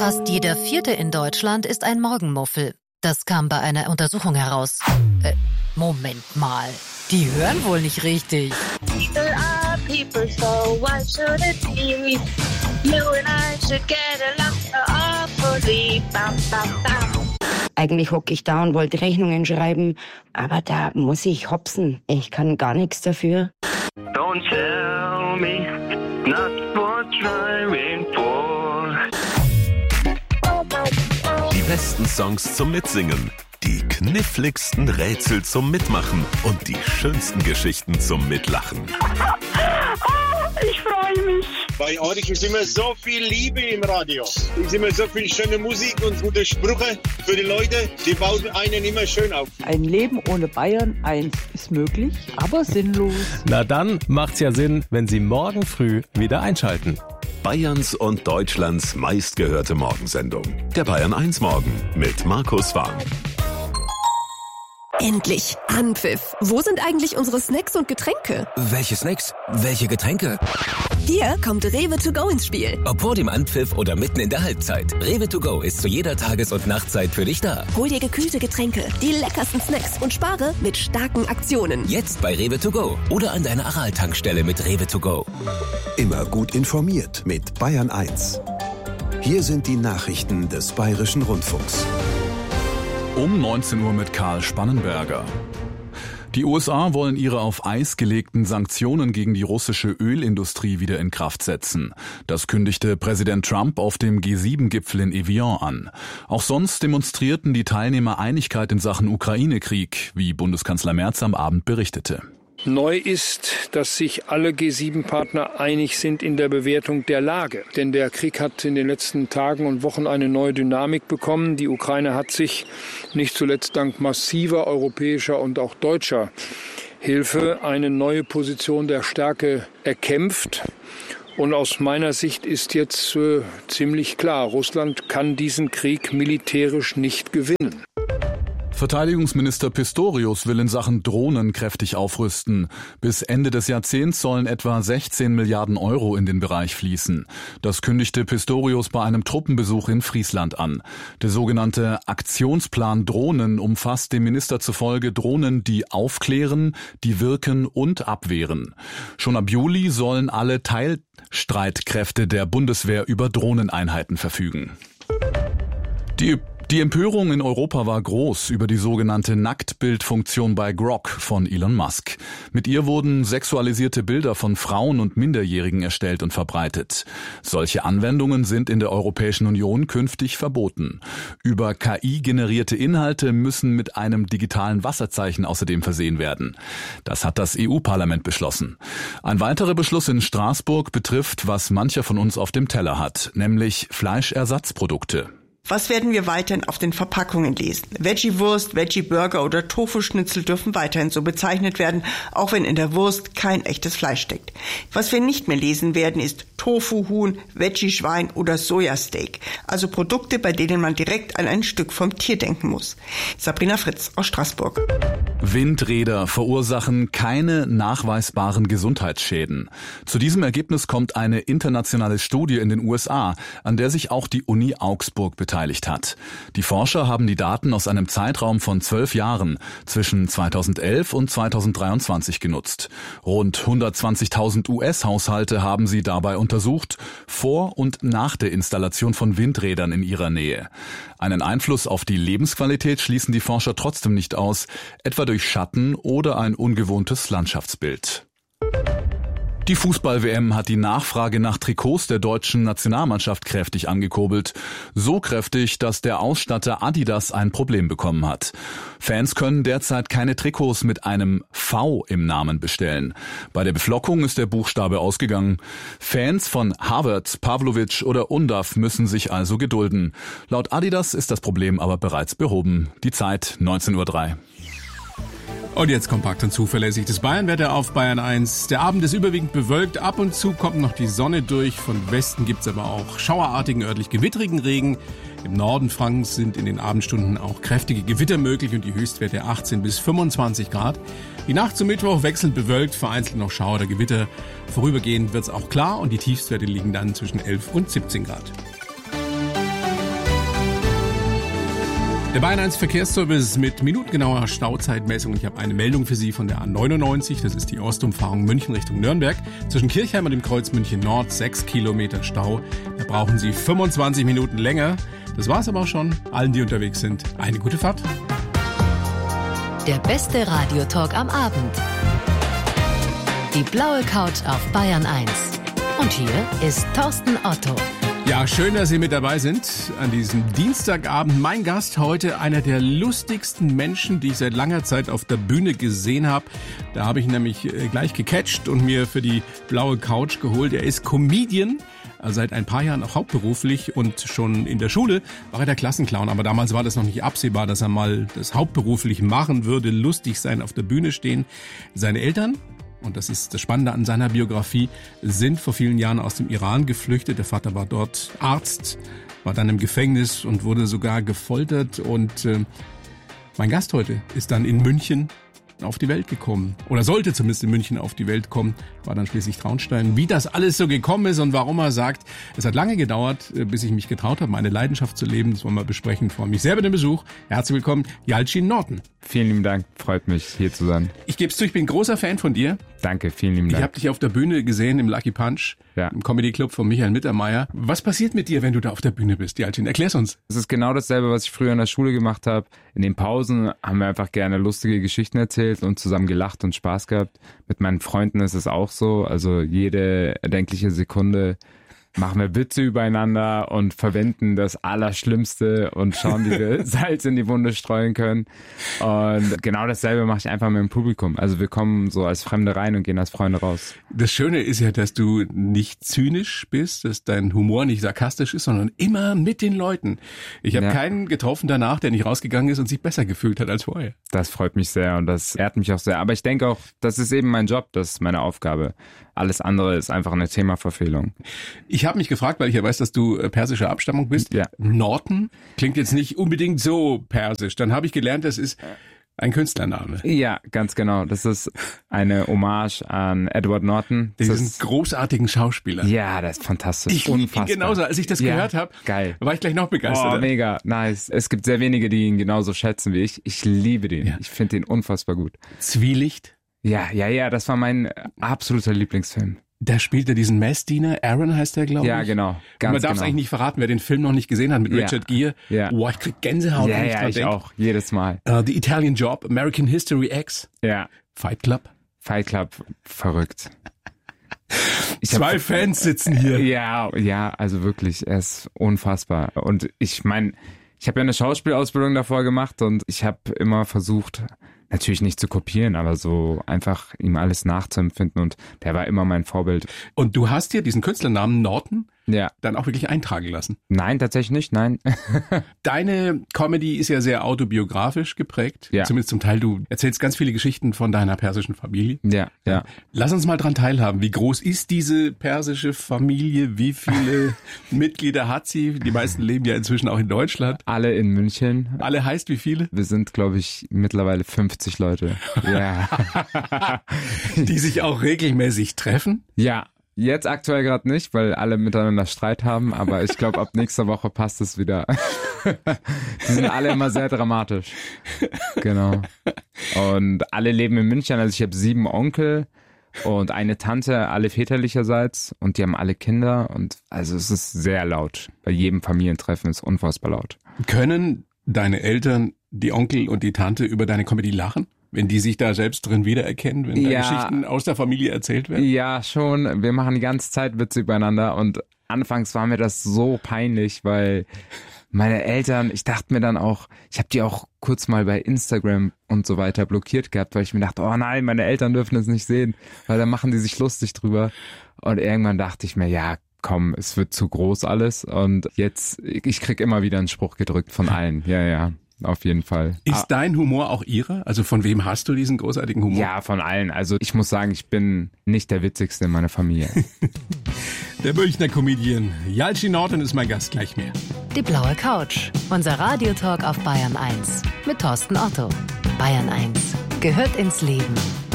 Fast jeder Vierte in Deutschland ist ein Morgenmuffel. Das kam bei einer Untersuchung heraus. Moment mal. Die hören wohl nicht richtig. People are people, so why should it be? You and I should get along so awfully. Bam, bam, bam. Eigentlich hocke ich da und wollte Rechnungen schreiben, aber da muss ich hopsen. Ich kann gar nichts dafür. Don't tell me not what driving for. Die besten Songs zum Mitsingen, die kniffligsten Rätsel zum Mitmachen und die schönsten Geschichten zum Mitlachen. Ich freue mich. Bei euch ist immer so viel Liebe im Radio. Es ist immer so viel schöne Musik und gute Sprüche für die Leute. Die bauen einen immer schön auf. Ein Leben ohne Bayern 1 ist möglich, aber sinnlos. Na dann macht's ja Sinn, wenn Sie morgen früh wieder einschalten. Bayerns und Deutschlands meistgehörte Morgensendung. Der Bayern 1 Morgen mit Markus Warm. Endlich Anpfiff. Wo sind eigentlich unsere Snacks und Getränke? Welche Snacks? Welche Getränke? Hier kommt Rewe to go ins Spiel. Ob vor dem Anpfiff oder mitten in der Halbzeit. Rewe to go ist zu jeder Tages- und Nachtzeit für dich da. Hol dir gekühlte Getränke, die leckersten Snacks und spare mit starken Aktionen. Jetzt bei Rewe to go oder an deiner Aral-Tankstelle mit Rewe to go. Immer gut informiert mit Bayern 1. Hier sind die Nachrichten des Bayerischen Rundfunks. Um 19 Uhr mit Karl Spannenberger. Die USA wollen ihre auf Eis gelegten Sanktionen gegen die russische Ölindustrie wieder in Kraft setzen. Das kündigte Präsident Trump auf dem G7-Gipfel in Evian an. Auch sonst demonstrierten die Teilnehmer Einigkeit in Sachen Ukraine-Krieg, wie Bundeskanzler Merz am Abend berichtete. Neu ist, dass sich alle G7-Partner einig sind in der Bewertung der Lage. Denn der Krieg hat in den letzten Tagen und Wochen eine neue Dynamik bekommen. Die Ukraine hat sich nicht zuletzt dank massiver europäischer und auch deutscher Hilfe eine neue Position der Stärke erkämpft. Und aus meiner Sicht ist jetzt ziemlich klar, Russland kann diesen Krieg militärisch nicht gewinnen. Verteidigungsminister Pistorius will in Sachen Drohnen kräftig aufrüsten. Bis Ende des Jahrzehnts sollen etwa 16 Milliarden Euro in den Bereich fließen. Das kündigte Pistorius bei einem Truppenbesuch in Friesland an. Der sogenannte Aktionsplan Drohnen umfasst dem Minister zufolge Drohnen, die aufklären, die wirken und abwehren. Schon ab Juli sollen alle Teilstreitkräfte der Bundeswehr über Drohneneinheiten verfügen. Die Empörung in Europa war groß über die sogenannte Nacktbildfunktion bei Grok von Elon Musk. Mit ihr wurden sexualisierte Bilder von Frauen und Minderjährigen erstellt und verbreitet. Solche Anwendungen sind in der Europäischen Union künftig verboten. Über KI-generierte Inhalte müssen mit einem digitalen Wasserzeichen außerdem versehen werden. Das hat das EU-Parlament beschlossen. Ein weiterer Beschluss in Straßburg betrifft, was mancher von uns auf dem Teller hat, nämlich Fleischersatzprodukte. Was werden wir weiterhin auf den Verpackungen lesen? Veggie-Wurst, Veggie-Burger oder Tofu-Schnitzel dürfen weiterhin so bezeichnet werden, auch wenn in der Wurst kein echtes Fleisch steckt. Was wir nicht mehr lesen werden, ist Tofu-Huhn, Veggie-Schwein oder Sojasteak. Also Produkte, bei denen man direkt an ein Stück vom Tier denken muss. Sabrina Fritz aus Straßburg. Windräder verursachen keine nachweisbaren Gesundheitsschäden. Zu diesem Ergebnis kommt eine internationale Studie in den USA, an der sich auch die Uni Augsburg beteiligt hat. Die Forscher haben die Daten aus einem Zeitraum von 12 Jahren zwischen 2011 und 2023 genutzt. Rund 120.000 US-Haushalte haben sie dabei untersucht, vor und nach der Installation von Windrädern in ihrer Nähe. Einen Einfluss auf die Lebensqualität schließen die Forscher trotzdem nicht aus, etwa durch Schatten oder ein ungewohntes Landschaftsbild. Die Fußball-WM hat die Nachfrage nach Trikots der deutschen Nationalmannschaft kräftig angekurbelt. So kräftig, dass der Ausstatter Adidas ein Problem bekommen hat. Fans können derzeit keine Trikots mit einem V im Namen bestellen. Bei der Beflockung ist der Buchstabe ausgegangen. Fans von Havertz, Pavlovic oder Undav müssen sich also gedulden. Laut Adidas ist das Problem aber bereits behoben. Die Zeit 19:03 Uhr. Und jetzt kompakt und zuverlässig das Bayernwetter auf Bayern 1. Der Abend ist überwiegend bewölkt, ab und zu kommt noch die Sonne durch. Von Westen gibt's aber auch schauerartigen, örtlich gewitterigen Regen. Im Norden Frankens sind in den Abendstunden auch kräftige Gewitter möglich und die Höchstwerte 18 bis 25 Grad. Die Nacht zum Mittwoch wechselnd bewölkt, vereinzelt noch Schauer oder Gewitter. Vorübergehend wird's auch klar und die Tiefstwerte liegen dann zwischen 11 und 17 Grad. Der Bayern 1 Verkehrsservice mit minutengenauer Stauzeitmessung. Ich habe eine Meldung für Sie von der A99. Das ist die Ostumfahrung München Richtung Nürnberg. Zwischen Kirchheim und dem Kreuz München Nord 6 Kilometer Stau. Da brauchen Sie 25 Minuten länger. Das war's aber auch schon. Allen, die unterwegs sind, eine gute Fahrt. Der beste Radiotalk am Abend. Die blaue Couch auf Bayern 1. Und hier ist Thorsten Otto. Ja, schön, dass Sie mit dabei sind an diesem Dienstagabend. Mein Gast heute, einer der lustigsten Menschen, die ich seit langer Zeit auf der Bühne gesehen habe. Da habe ich nämlich gleich gecatcht und mir für die blaue Couch geholt. Er ist Comedian, seit ein paar Jahren auch hauptberuflich, und schon in der Schule war er der Klassenclown. Aber damals war das noch nicht absehbar, dass er mal das hauptberuflich machen würde, lustig sein, auf der Bühne stehen. Seine Eltern, und das ist das Spannende an seiner Biografie, sind vor vielen Jahren aus dem Iran geflüchtet. Der Vater war dort Arzt, war dann im Gefängnis und wurde sogar gefoltert. Und mein Gast heute ist dann in München auf die Welt gekommen. Oder sollte zumindest in München auf die Welt kommen. War dann schließlich Traunstein. Wie das alles so gekommen ist und warum er sagt, es hat lange gedauert, bis ich mich getraut habe, meine Leidenschaft zu leben. Das wollen wir besprechen. Ich freue mich sehr über den Besuch. Herzlich willkommen, Yalcin Norton. Vielen lieben Dank. Freut mich, hier zu sein. Ich gebe es zu, ich bin ein großer Fan von dir. Danke, vielen lieben Dank. Ich habe dich auf der Bühne gesehen im Lucky Punch, im Comedy Club von Michael Mittermeier. Was passiert mit dir, wenn du da auf der Bühne bist, Yalcin? Erklär's uns. Es ist genau dasselbe, was ich früher in der Schule gemacht habe. In den Pausen haben wir einfach gerne lustige Geschichten erzählt und zusammen gelacht und Spaß gehabt. Mit meinen Freunden ist es auch so. Also jede erdenkliche Sekunde machen wir Witze übereinander und verwenden das Allerschlimmste und schauen, wie wir Salz in die Wunde streuen können. Und genau dasselbe mache ich einfach mit dem Publikum. Also wir kommen so als Fremde rein und gehen als Freunde raus. Das Schöne ist ja, dass du nicht zynisch bist, dass dein Humor nicht sarkastisch ist, sondern immer mit den Leuten. Ich habe keinen getroffen danach, der nicht rausgegangen ist und sich besser gefühlt hat als vorher. Das freut mich sehr und das ehrt mich auch sehr. Aber ich denke auch, das ist eben mein Job, das ist meine Aufgabe. Alles andere ist einfach eine Themaverfehlung. Ich habe mich gefragt, weil ich ja weiß, dass du persischer Abstammung bist. Ja. Norton klingt jetzt nicht unbedingt so persisch. Dann habe ich gelernt, das ist ein Künstlername. Ja, ganz genau. Das ist eine Hommage an Edward Norton. Diesen großartigen Schauspieler. Ja, das ist fantastisch. Ich liebe ihn genauso. Als ich das gehört habe, war ich gleich noch begeistert. Oh, mega, nice. Es gibt sehr wenige, die ihn genauso schätzen wie ich. Ich liebe den. Ja. Ich finde ihn unfassbar gut. Zwielicht? Ja, das war mein absoluter Lieblingsfilm. Da spielt er diesen Messdiener, Aaron heißt der, glaube ich. Ja, genau. Man darf es eigentlich nicht verraten, wer den Film noch nicht gesehen hat mit Richard Gere. Ja. Boah, ich krieg Gänsehaut, wenn ich dran denke. Ja, ich auch, jedes Mal. The Italian Job, American History X. Ja. Fight Club, verrückt. 2 Fans sitzen hier. Ja, also wirklich, er ist unfassbar. Und ich meine, ich habe ja eine Schauspielausbildung davor gemacht und ich habe immer versucht, natürlich nicht zu kopieren, aber so einfach ihm alles nachzuempfinden und der war immer mein Vorbild. Und du hast dir diesen Künstlernamen Norton dann auch wirklich eintragen lassen? Nein, tatsächlich nicht, nein. Deine Comedy ist ja sehr autobiografisch geprägt, zumindest zum Teil. Du erzählst ganz viele Geschichten von deiner persischen Familie. Ja. Lass uns mal dran teilhaben. Wie groß ist diese persische Familie? Wie viele Mitglieder hat sie? Die meisten leben ja inzwischen auch in Deutschland. Alle in München. Alle heißt wie viele? Wir sind, glaube ich, mittlerweile 50 Leute. Ja. Die sich auch regelmäßig treffen? Ja. Jetzt aktuell gerade nicht, weil alle miteinander Streit haben, aber ich glaube, ab nächster Woche passt es wieder. Die sind alle immer sehr dramatisch. Genau. Und alle leben in München, also ich habe 7 Onkel und eine Tante, alle väterlicherseits, und die haben alle Kinder, und also es ist sehr laut. Bei jedem Familientreffen ist unfassbar laut. Können deine Eltern, die Onkel und die Tante, über deine Comedy lachen? Wenn die sich da selbst drin wiedererkennen, wenn da Geschichten aus der Familie erzählt werden? Ja, schon. Wir machen die ganze Zeit Witze übereinander und anfangs war mir das so peinlich, weil meine Eltern, ich dachte mir dann auch, ich habe die auch kurz mal bei Instagram und so weiter blockiert gehabt, weil ich mir dachte, oh nein, meine Eltern dürfen es nicht sehen, weil dann machen die sich lustig drüber. Und irgendwann dachte ich mir, ja, komm, es wird zu groß alles, und jetzt, ich krieg immer wieder einen Spruch gedrückt von allen. Ja. Auf jeden Fall. Ist dein Humor auch ihrer? Also von wem hast du diesen großartigen Humor? Ja, von allen. Also ich muss sagen, ich bin nicht der Witzigste in meiner Familie. Der Münchner Comedian Yalcin Norton ist mein Gast, gleich mehr. Die blaue Couch, unser Radiotalk auf Bayern 1 mit Thorsten Otto. Bayern 1 gehört ins Leben.